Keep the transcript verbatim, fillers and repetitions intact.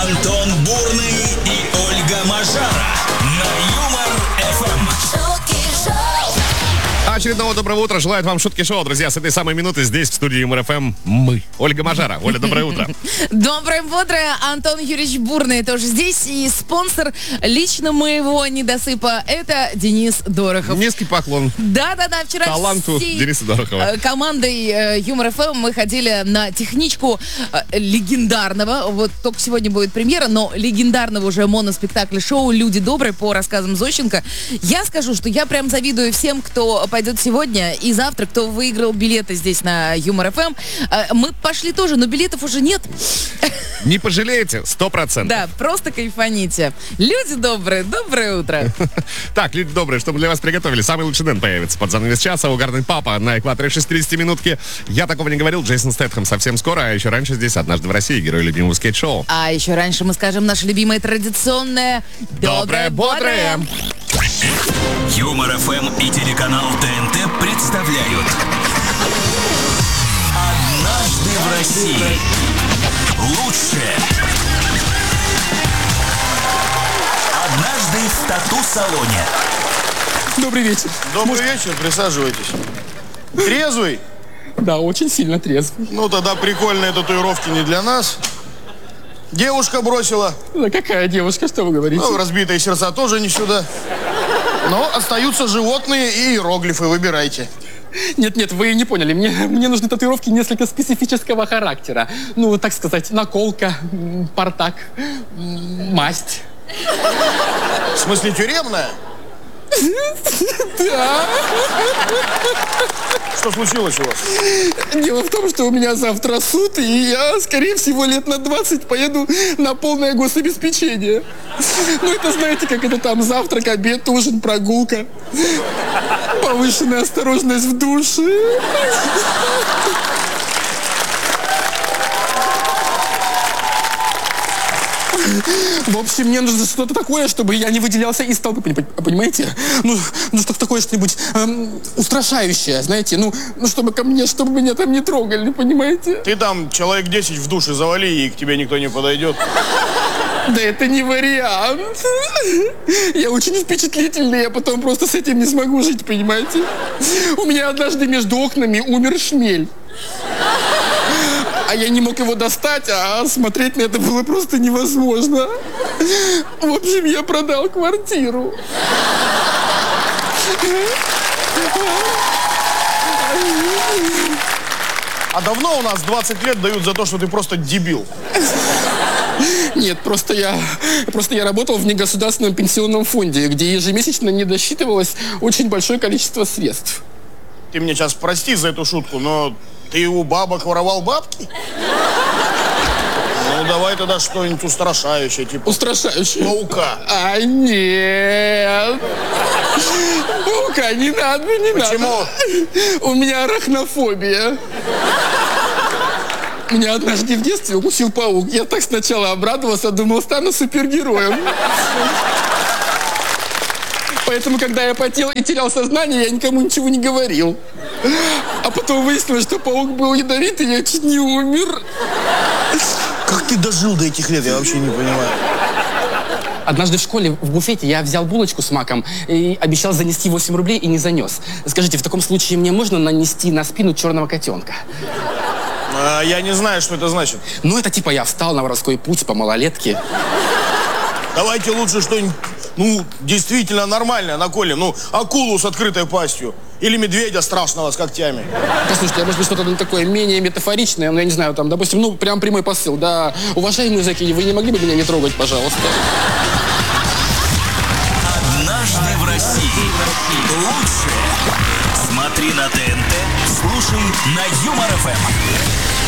Антон Бурный и Ольга Мажара на Юмор эф эм. Очередного доброго утра. Желает вам шутки шоу, друзья. С этой самой минуты здесь, в студии Юмор эф эм, мы. Ольга Мажара. Оля, доброе утро. Доброе утро. Антон Юрьевич Бурный тоже здесь. И спонсор лично моего недосыпа — это Денис Дорохов. Низкий поклон. Да-да-да. Вчера таланту всей Дениса Дорохова. командой Юмор эф эм мы ходили на техничку легендарного. Вот только сегодня будет премьера, но легендарного уже моноспектакля шоу «Люди добрые» по рассказам Зощенко. Я скажу, что я прям завидую всем, кто пойдет сегодня и завтра, кто выиграл билеты здесь на Юмор эф эм. Мы пошли тоже, но билетов уже нет. Не пожалеете? Сто процентов. Да, просто кайфаните. Люди добрые, доброе утро. Так, люди добрые, что мы для вас приготовили. Самый лучший Дэн появится под занавес часа. Угарный папа на экваторе шестидесятиминутки. Я такого не говорил. Джейсон Стэтхэм совсем скоро. А еще раньше здесь «Однажды в России», герой любимого скейт-шоу. А еще раньше мы скажем наше любимое традиционное Доброе, бодрое. Юмор эф эм и телеканал тэ эн тэ представляют «Однажды в России». Лучшее. Однажды в тату-салоне. Добрый вечер. Добрый вечер, присаживайтесь. Трезвый? Да, очень сильно трезвый. Ну, тогда прикольные татуировки не для нас. Девушка бросила. Да какая девушка, что вы говорите? Ну, разбитые сердца тоже не сюда. Но остаются животные и иероглифы, выбирайте. Нет-нет, вы не поняли. Мне, мне нужны татуировки несколько специфического характера. Ну, так сказать, наколка, портак, масть. В смысле, тюремная? Да. Что случилось у вас? Дело в том, что у меня завтра суд, и я, скорее всего, лет на двадцать поеду на полное гособеспечение. Ну, это знаете, как это там: завтрак, обед, ужин, прогулка. Повышенная осторожность в душе. В общем, мне нужно что-то такое, чтобы я не выделялся из толпы, понимаете? Ну, ну что-то такое, что-нибудь эм, устрашающее, знаете? Ну, ну, чтобы ко мне, чтобы меня там не трогали, понимаете? Ты там человек десять в душе завали, и к тебе никто не подойдет. Да это не вариант. Я очень впечатлительный, я потом просто с этим не смогу жить, понимаете? У меня однажды между окнами умер шмель. А я не мог его достать, а смотреть на это было просто невозможно. В общем, я продал квартиру. А давно у нас двадцать лет дают за то, что ты просто дебил? Нет, просто я, просто я работал в негосударственном пенсионном фонде, где ежемесячно не досчитывалось очень большое количество средств. Ты мне сейчас прости за эту шутку, но ты у бабок воровал бабки? Ну, давай тогда что-нибудь устрашающее, типа... Устрашающее? Паука. А, нет. Паука не надо, не Почему? надо. У меня арахнофобия. Меня однажды в детстве укусил паук. Я так сначала обрадовался, думал, стану супергероем. Поэтому, когда я потел и терял сознание, я никому ничего не говорил. А потом выяснилось, что паук был ядовитый, и я чуть не умер. Как ты дожил до этих лет, я вообще не понимаю. Однажды в школе в буфете я взял булочку с маком и обещал занести восемь рублей и не занес. Скажите, в таком случае мне можно нанести на спину черного котенка? А, я не знаю, что это значит. Ну, это типа я встал на воровской путь по малолетке. Давайте лучше что-нибудь, ну, действительно нормальное наколем. Ну, акулу с открытой пастью. Или медведя страшного с когтями. Послушайте, а может быть что-то такое менее метафоричное, ну, я не знаю, там, допустим, ну, прям прямой посыл. Да, уважаемые зэки, вы не могли бы меня не трогать, пожалуйста? «Однажды в России». Лучшее. Смотри на тэ эн тэ, слушай на Юмор эф эм.